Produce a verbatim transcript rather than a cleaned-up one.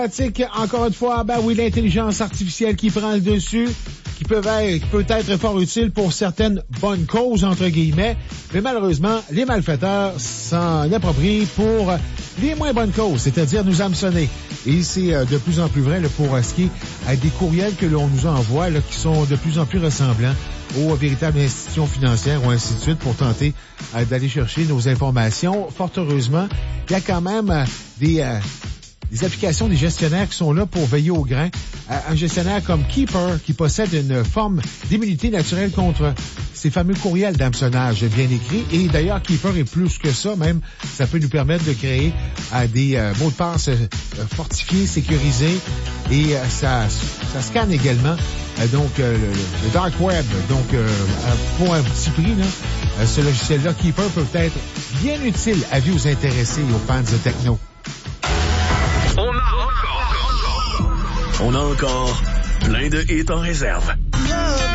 Encore une fois, ben oui, l'intelligence artificielle qui prend le dessus, qui peut être, qui peut être fort utile pour certaines bonnes causes, entre guillemets, mais malheureusement, les malfaiteurs s'en approprient pour les moins bonnes causes, c'est-à-dire nous hameçonner. Et c'est de plus en plus vrai là, pour ce qui est des courriels que l'on nous envoie, là, qui sont de plus en plus ressemblants aux véritables institutions financières ou ainsi de suite pour tenter euh, d'aller chercher nos informations. Fort heureusement, il y a quand même euh, des... Euh, des applications des gestionnaires qui sont là pour veiller au grain. Un gestionnaire comme Keeper qui possède une forme d'immunité naturelle contre ces fameux courriels d'hameçonnage bien écrits. Et d'ailleurs, Keeper est plus que ça. Même, ça peut nous permettre de créer euh, des euh, mots de passe euh, fortifiés, sécurisés. Et euh, ça, ça scanne également euh, donc euh, le, le dark web. Donc, euh, pour un petit prix, là, euh, ce logiciel-là, Keeper, peut être bien utile à vie aux intéressés et aux fans de techno. On a encore plein de hits en réserve.